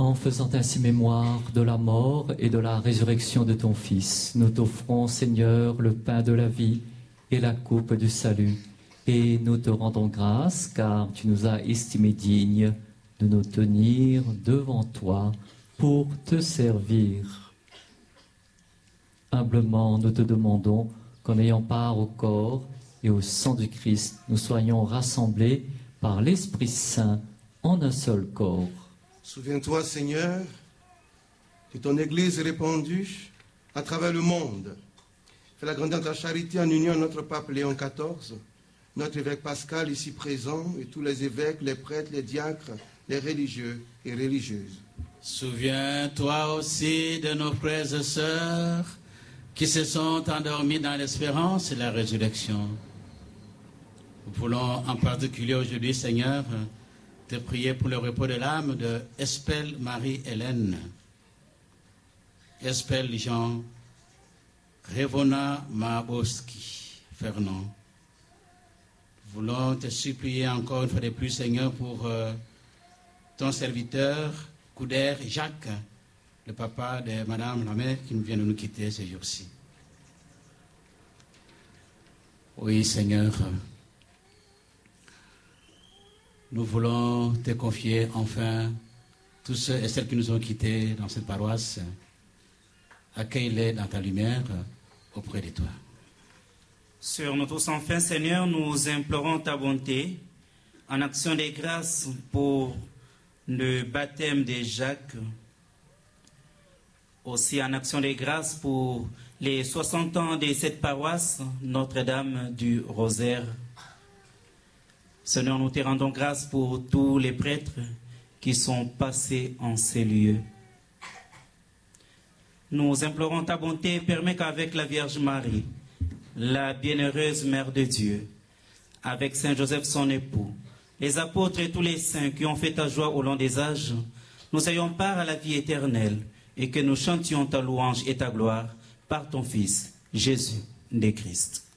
En faisant ainsi mémoire de la mort et de la résurrection de ton Fils, nous t'offrons, Seigneur, le pain de la vie et la coupe du salut. Et nous te rendons grâce, car tu nous as estimés dignes de nous tenir devant toi pour te servir. Humblement, nous te demandons qu'en ayant part au corps et au sang du Christ, nous soyons rassemblés par l'Esprit Saint en un seul corps. Souviens-toi, Seigneur, que ton Église est répandue à travers le monde. Fais la grandeur de ta charité en union à notre pape Léon XIV, notre évêque Pascal ici présent, et tous les évêques, les prêtres, les diacres, les religieux et religieuses. Souviens-toi aussi de nos frères et sœurs qui se sont endormis dans l'espérance et la résurrection. Nous voulons en particulier aujourd'hui, Seigneur, te prier pour le repos de l'âme de Espelle Marie-Hélène, Espelle Jean, Révona Maboski, Fernand. Nous voulons te supplier encore une fois de plus, Seigneur, pour ton serviteur, Couder Jacques, le papa de Madame la mère qui vient de nous quitter ces jours-ci. Oui, Seigneur, nous voulons te confier enfin tous ceux et celles qui nous ont quittés dans cette paroisse. Accueille-les dans ta lumière auprès de toi. Sur notre sans fin, Seigneur, nous implorons ta bonté en action de grâce pour le baptême de Jacques, aussi en action de grâce pour les 60 ans de cette paroisse, Notre-Dame du Rosaire. Seigneur, nous te rendons grâce pour tous les prêtres qui sont passés en ces lieux. Nous implorons ta bonté, permets qu'avec la Vierge Marie, la bienheureuse Mère de Dieu, avec Saint Joseph son époux, les apôtres et tous les saints qui ont fait ta joie au long des âges, nous ayons part à la vie éternelle et que nous chantions ta louange et ta gloire par ton Fils, Jésus de Christ.